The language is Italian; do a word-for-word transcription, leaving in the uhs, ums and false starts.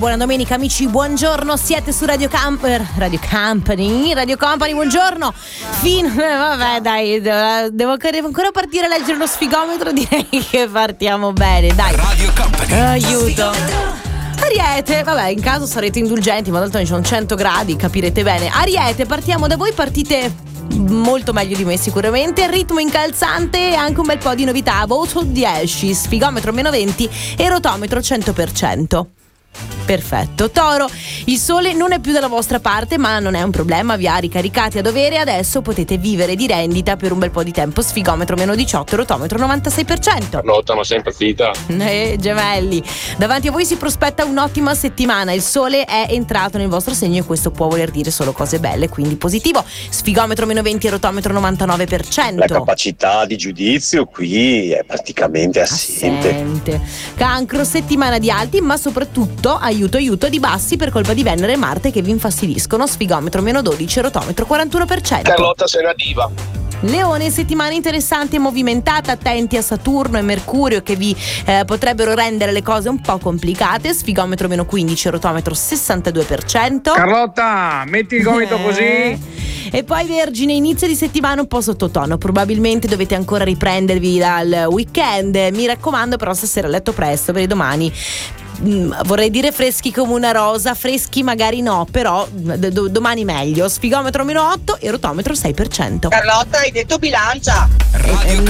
Buona domenica amici, buongiorno, siete su Radio Camper, Radio Company, Radio Company, buongiorno. Fin- eh, vabbè dai, devo, devo ancora partire a leggere lo sfigometro, direi che partiamo bene, dai. Radio Company. Aiuto. Ariete, vabbè, in caso sarete indulgenti, ma d'altronde ci sono cento gradi, capirete bene. Ariete, partiamo da voi, partite molto meglio di me sicuramente. Ritmo incalzante e anche un bel po' di novità. Voto dieci, sfigometro meno venti e rotometro cento per cento. Perfetto. Toro, il sole non è più dalla vostra parte, ma non è un problema, vi ha ricaricati a dovere. Adesso potete vivere di rendita per un bel po' di tempo. Sfigometro meno diciotto, rotometro novantasei per cento. Carlotta, ma sei impazzita? Eh, gemelli, davanti a voi si prospetta un'ottima settimana. Il sole è entrato nel vostro segno e questo può voler dire solo cose belle, quindi positivo. Sfigometro meno venti e rotometro novantanove per cento. La capacità di giudizio qui è praticamente assente. assente. Cancro, settimana di alti, ma soprattutto aiuto aiuto di bassi per colpa di Venere e Marte che vi infastidiscono. Sfigometro meno dodici, rotometro quarantuno per cento. Carlotta, sei una diva. Leone, settimana interessante e movimentata, attenti a Saturno e Mercurio che vi eh, potrebbero rendere le cose un po' complicate. Sfigometro meno quindici, rotometro sessantadue per cento. Carlotta, metti il gomito Eh. così. E poi Vergine, inizio di settimana un po' sottotono, probabilmente dovete ancora riprendervi dal weekend, mi raccomando però stasera a letto presto per domani. Mm, vorrei dire freschi come una rosa, freschi magari no, però do- domani meglio. Sfigometro meno otto e rotometro sei per cento. Carlotta, hai detto bilancia. Radio Eh,